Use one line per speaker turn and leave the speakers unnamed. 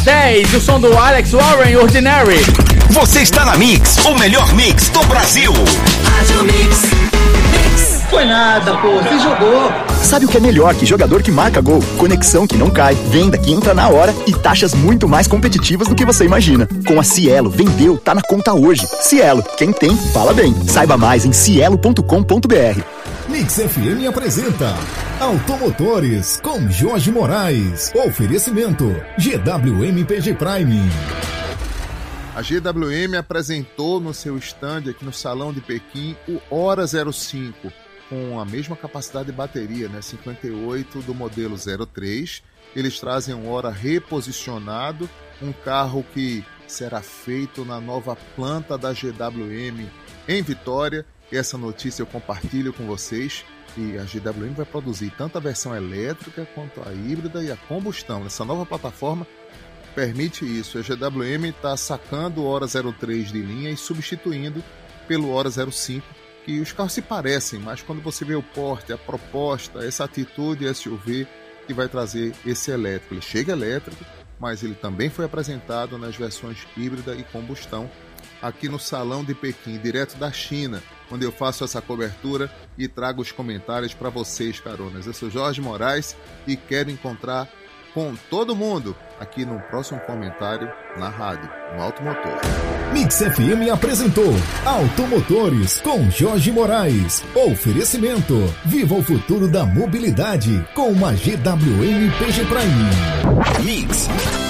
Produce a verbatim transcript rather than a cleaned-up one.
dez, o som do Alex Warren, Ordinary.
Você está na Mix, o melhor mix do Brasil.
Rádio Mix. Mix.
Foi nada, pô, você jogou.
Sabe o que é melhor que jogador que marca gol? Conexão que não cai, venda que entra na hora e taxas muito mais competitivas do que você imagina. Com a Cielo, vendeu, tá na conta hoje. Cielo, quem tem, fala bem. Saiba mais em cielo ponto com ponto br.
Mix F M apresenta Automotores com Jorge Moraes. Oferecimento G W M P G Prime.
A G W M apresentou no seu stand aqui no Salão de Pequim o Hora zero cinco, com a mesma capacidade de bateria, né, cinquenta e oito do modelo zero três. Eles trazem um Hora reposicionado, um carro que será feito na nova planta da G W M em Vitória. Essa notícia eu compartilho com vocês. E a G W M vai produzir tanto a versão elétrica quanto a híbrida e a combustão. Essa nova plataforma permite isso. A G W M está sacando o Hora zero três de linha e substituindo pelo Hora zero cinco, que os carros se parecem, mas quando você vê o porte, a proposta, essa atitude S U V que vai trazer esse elétrico. Ele chega elétrico, mas ele também foi apresentado nas versões híbrida e combustão aqui no Salão de Pequim, direto da China, onde eu faço essa cobertura e trago os comentários para vocês, caronas. Eu sou Jorge Moraes e quero encontrar com todo mundo aqui no próximo comentário na rádio, no Automotor.
Mix F M apresentou Automotores com Jorge Moraes. Oferecimento: viva o futuro da mobilidade com uma G W M P G Prime.
Mix.